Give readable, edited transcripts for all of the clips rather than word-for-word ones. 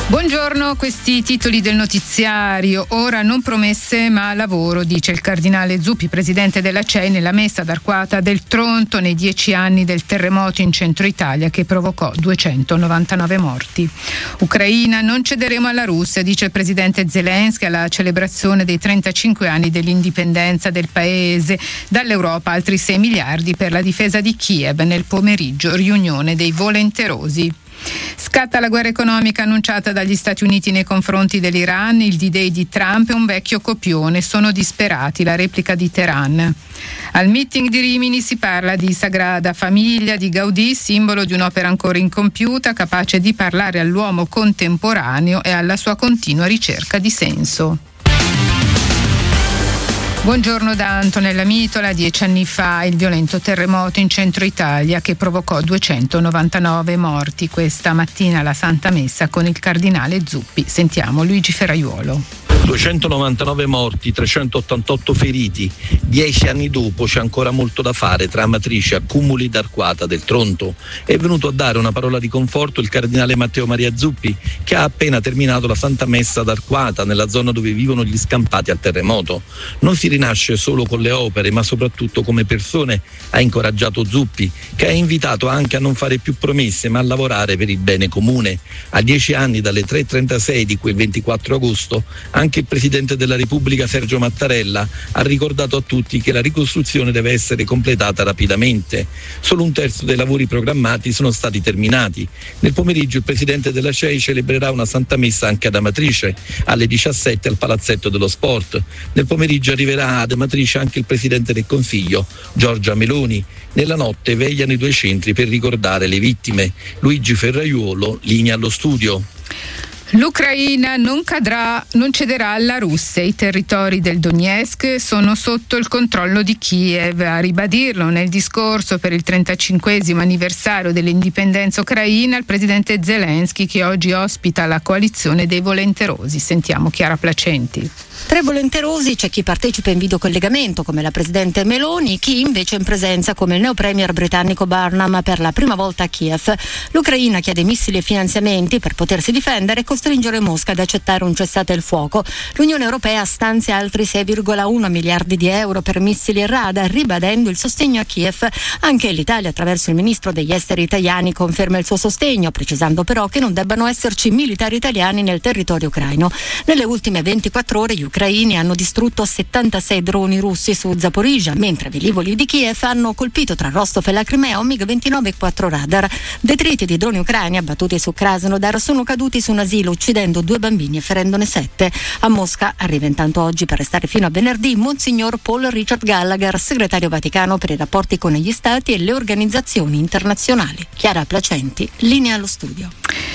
Buongiorno, questi titoli del notiziario. Ora non promesse ma lavoro, dice il cardinale Zuppi, presidente della CEI, nella messa d'arcuata del Tronto nei 10 anni del terremoto in centro Italia che provocò 299 morti. Ucraina, non cederemo alla Russia, dice il presidente Zelensky alla celebrazione dei 35 anni dell'indipendenza del paese. Dall'Europa altri 6 miliardi per la difesa di Kiev. Nel pomeriggio riunione dei volenterosi. Scatta la guerra economica annunciata dagli Stati Uniti nei confronti dell'Iran. Il D-Day di Trump è un vecchio copione, sono disperati, la replica di Teheran. Al meeting di Rimini si parla di Sagrada Famiglia di Gaudì, simbolo di un'opera ancora incompiuta, capace di parlare all'uomo contemporaneo e alla sua continua ricerca di senso. Buongiorno da Antonella Mitola. 10 anni fa il violento terremoto in centro Italia che provocò 299 morti. Questa mattina la Santa Messa con il cardinale Zuppi. Sentiamo Luigi Ferraiuolo. 299 morti, 388 feriti. 10 anni dopo c'è ancora molto da fare tra Amatrice e accumuli d'arcuata del Tronto. È venuto a dare una parola di conforto il cardinale Matteo Maria Zuppi, che ha appena terminato la Santa Messa d'Arcuata nella zona dove vivono gli scampati al terremoto. Non si rinasce solo con le opere, ma soprattutto come persone, ha incoraggiato Zuppi, che ha invitato anche a non fare più promesse, ma a lavorare per il bene comune. A 10 anni dalle 3:36 di quel 24 agosto, anche il Presidente della Repubblica Sergio Mattarella ha ricordato a tutti che la ricostruzione deve essere completata rapidamente. Solo un terzo dei lavori programmati sono stati terminati. Nel pomeriggio il Presidente della CEI celebrerà una Santa Messa anche ad Amatrice, alle 17 al Palazzetto dello Sport. Nel pomeriggio arriverà ad Amatrice anche il Presidente del Consiglio, Giorgia Meloni. Nella notte vegliano i 2 centri per ricordare le vittime. Luigi Ferraiuolo, linea allo studio. L'Ucraina non cederà alla Russia. I territori del Donetsk sono sotto il controllo di Kiev. A ribadirlo nel discorso per il 35esimo anniversario dell'indipendenza ucraina il presidente Zelensky, che oggi ospita la coalizione dei volenterosi. Sentiamo Chiara Placenti. Tra i volenterosi c'è chi partecipa in videocollegamento come la presidente Meloni, chi invece è in presenza come il neopremier britannico Barnum per la prima volta a Kiev. L'Ucraina chiede missili e finanziamenti per potersi difendere e costringere Mosca ad accettare un cessate il fuoco. L'Unione Europea stanzia altri 6,1 miliardi di euro per missili e radar, ribadendo il sostegno a Kiev. Anche l'Italia, attraverso il ministro degli esteri italiani, conferma il suo sostegno, precisando però che non debbano esserci militari italiani nel territorio ucraino. Nelle ultime 24 ore gli ucraini hanno distrutto 76 droni russi su Zaporizhzhia, mentre velivoli di Kiev hanno colpito tra Rostov e la Crimea un MiG-29 e 4 radar. Detriti di droni ucraini abbattuti su Krasnodar sono caduti su un asilo, uccidendo 2 bambini e ferendone 7. A Mosca arriva intanto oggi, per restare fino a venerdì, Monsignor Paul Richard Gallagher, segretario Vaticano per i rapporti con gli stati e le organizzazioni internazionali. Chiara Placenti, linea allo studio.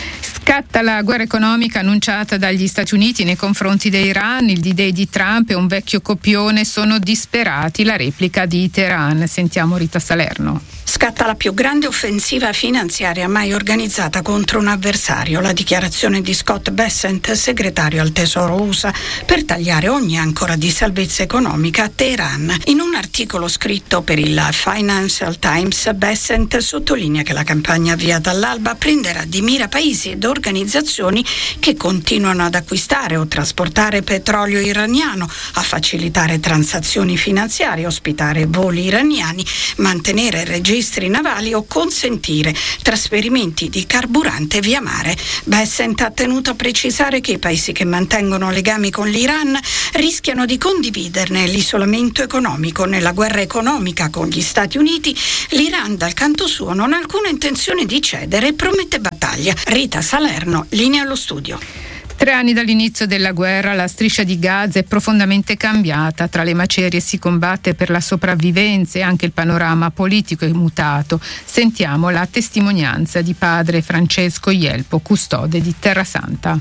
Scatta la guerra economica annunciata dagli Stati Uniti nei confronti dell'Iran. Il D-Day di Trump è un vecchio copione, sono disperati, la replica di Teheran. Sentiamo Rita Salerno. Scatta la più grande offensiva finanziaria mai organizzata contro un avversario, la dichiarazione di Scott Bessent, segretario al Tesoro USA, per tagliare ogni ancora di salvezza economica a Teheran. In un articolo scritto per il Financial Times, Bessent sottolinea che la campagna avviata all'alba prenderà di mira paesi ed organizzazioni che continuano ad acquistare o trasportare petrolio iraniano, a facilitare transazioni finanziarie, ospitare voli iraniani, mantenere registri navali o consentire trasferimenti di carburante via mare. Bessent ha tenuto a precisare che i paesi che mantengono legami con l'Iran rischiano di condividerne l'isolamento economico. Nella guerra economica con gli Stati Uniti, l'Iran dal canto suo non ha alcuna intenzione di cedere e promette battaglia. Rita Salerno, linea allo studio. 3 anni dall'inizio della guerra, la striscia di Gaza è profondamente cambiata. Tra le macerie si combatte per la sopravvivenza e anche il panorama politico è mutato. Sentiamo la testimonianza di padre Francesco Ielpo, custode di Terrasanta.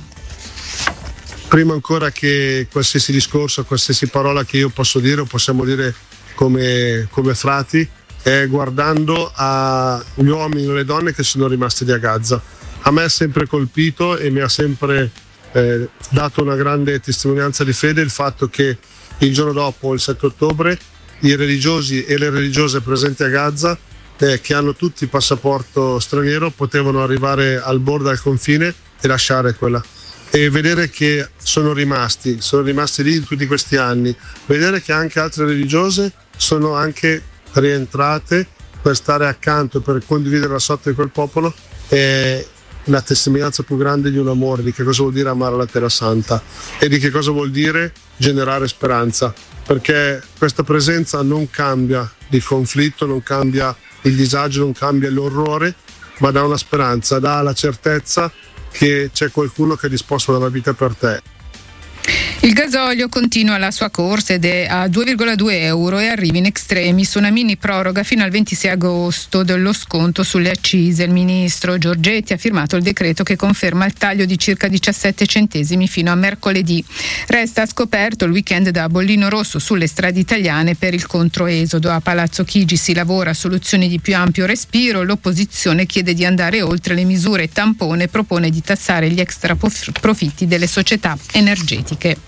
Prima ancora che qualsiasi discorso, qualsiasi parola che io posso dire o possiamo dire come frati, è guardando agli uomini e le donne che sono rimasti lì a Gaza. A me ha sempre colpito e mi ha sempre dato una grande testimonianza di fede il fatto che il giorno dopo, il 7 ottobre, i religiosi e le religiose presenti a Gaza, che hanno tutti il passaporto straniero, potevano arrivare al bordo del confine e lasciare quella e vedere che sono rimasti lì tutti questi anni, vedere che anche altre religiose sono anche rientrate per stare accanto e per condividere la sorte di quel popolo, è la testimonianza più grande di un amore, di che cosa vuol dire amare la Terra Santa e di che cosa vuol dire generare speranza, perché questa presenza non cambia il conflitto, non cambia il disagio, non cambia l'orrore, ma dà una speranza, dà la certezza che c'è qualcuno che è disposto a dare la vita per te. Il gasolio continua la sua corsa ed è a 2,2 euro e arriva in extremis una mini proroga fino al 26 agosto dello sconto sulle accise. Il ministro Giorgetti ha firmato il decreto che conferma il taglio di circa 17 centesimi fino a mercoledì. Resta scoperto il weekend da bollino rosso sulle strade italiane per il controesodo. A Palazzo Chigi si lavora a soluzioni di più ampio respiro. L'opposizione chiede di andare oltre le misure tampone e propone di tassare gli extra profitti delle società energetiche.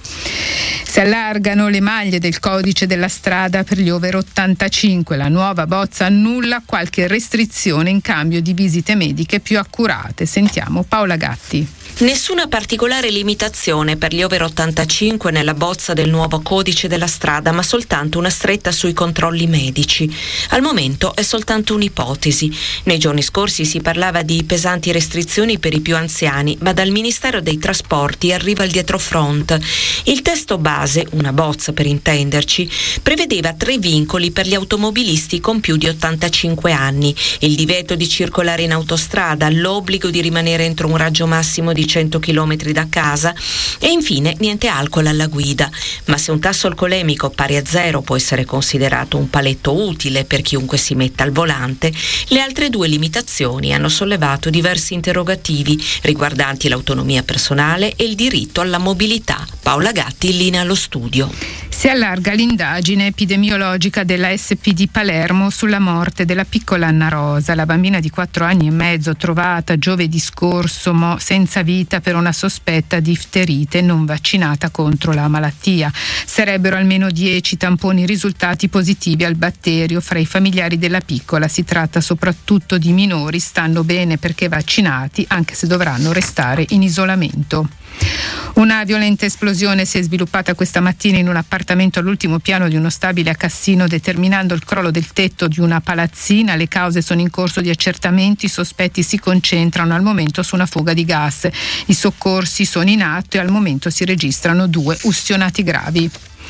Si allargano le maglie del codice della strada per gli over 85. La nuova bozza annulla qualche restrizione in cambio di visite mediche più accurate. Sentiamo Paola Gatti. Nessuna particolare limitazione per gli over 85 nella bozza del nuovo codice della strada, ma soltanto una stretta sui controlli medici. Al momento è soltanto un'ipotesi. Nei giorni scorsi si parlava di pesanti restrizioni per i più anziani, ma dal Ministero dei Trasporti arriva il dietrofront. Il testo base, una bozza per intenderci, prevedeva 3 vincoli per gli automobilisti con più di 85 anni: il divieto di circolare in autostrada, l'obbligo di rimanere entro un raggio massimo di 100 km da casa e infine niente alcol alla guida. Ma se un tasso alcolemico pari a 0 può essere considerato un paletto utile per chiunque si metta al volante, le altre 2 limitazioni hanno sollevato diversi interrogativi riguardanti l'autonomia personale e il diritto alla mobilità. Paola Gatti in linea allo studio. Si allarga l'indagine epidemiologica della SP di Palermo sulla morte della piccola Anna Rosa, la bambina di 4 anni e mezzo trovata giovedì scorso senza vita per una sospetta difterite non vaccinata contro la malattia. Sarebbero almeno 10 tamponi risultati positivi al batterio fra i familiari della piccola. Si tratta soprattutto di minori, stanno bene perché vaccinati, anche se dovranno restare in isolamento. Una violenta esplosione si è sviluppata questa mattina in un appartamento all'ultimo piano di uno stabile a Cassino, determinando il crollo del tetto di una palazzina. Le cause sono in corso di accertamenti, i sospetti si concentrano al momento su una fuga di gas. I soccorsi sono in atto e al momento si registrano 2 ustionati gravi.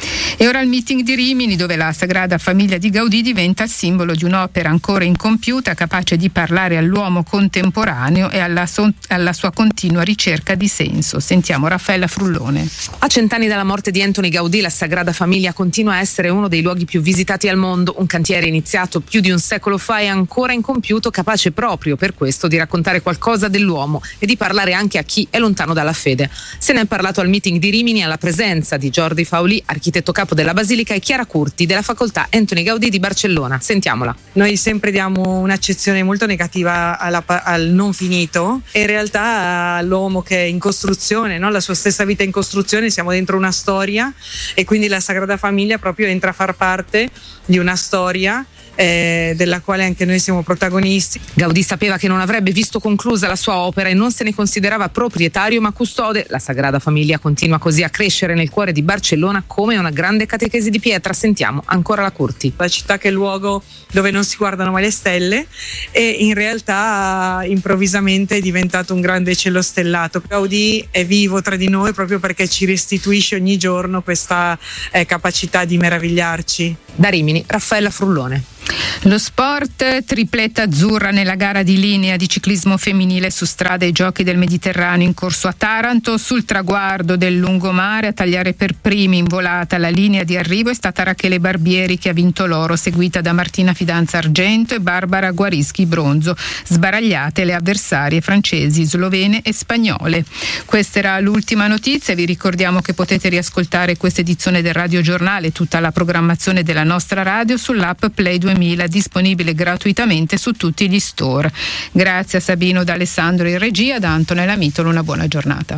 E ora il meeting di Rimini, dove la Sagrada Famiglia di Gaudì diventa il simbolo di un'opera ancora incompiuta, capace di parlare all'uomo contemporaneo e alla sua continua ricerca di senso. Sentiamo Raffaella Frullone. A 100 anni dalla morte di Anthony Gaudì, la Sagrada Famiglia continua a essere uno dei luoghi più visitati al mondo, un cantiere iniziato più di un secolo fa e ancora incompiuto, capace proprio per questo di raccontare qualcosa dell'uomo e di parlare anche a chi è lontano dalla fede. Se ne è parlato al meeting di Rimini alla presenza di Jordi Faulì, architetto capo della Basilica, e Chiara Curti della facoltà Anthony Gaudì di Barcellona. Sentiamola. Noi sempre diamo un'accezione molto negativa al non finito e in realtà l'uomo che è in costruzione, no? La sua stessa vita in costruzione, siamo dentro una storia e quindi la Sagrada Famiglia proprio entra a far parte di una storia della quale anche noi siamo protagonisti. Gaudì sapeva che non avrebbe visto conclusa la sua opera e non se ne considerava proprietario ma custode. La Sagrada Famiglia continua così a crescere nel cuore di Barcellona come una grande catechesi di pietra. Sentiamo ancora la Curti. La città che è il luogo dove non si guardano mai le stelle e in realtà improvvisamente è diventato un grande cielo stellato. Gaudì è vivo tra di noi proprio perché ci restituisce ogni giorno questa capacità di meravigliarci. Da Rimini, Raffaella Frullone. Lo sport, tripletta azzurra nella gara di linea di ciclismo femminile su strada ai Giochi del Mediterraneo in corso a Taranto. Sul traguardo del lungomare a tagliare per primi in volata la linea di arrivo è stata Rachele Barbieri, che ha vinto l'oro, seguita da Martina Fidanza argento e Barbara Guarischi bronzo, sbaragliate le avversarie francesi, slovene e spagnole. Questa era l'ultima notizia. Vi ricordiamo che potete riascoltare questa edizione del Radio Giornale e tutta la programmazione della nostra radio sull'app Play 2000, disponibile gratuitamente su tutti gli store. Grazie a Sabino D'Alessandro in regia, da Antonella Mitolo, una buona giornata.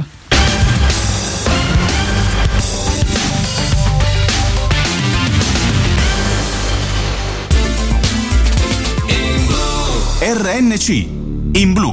RNC in blu.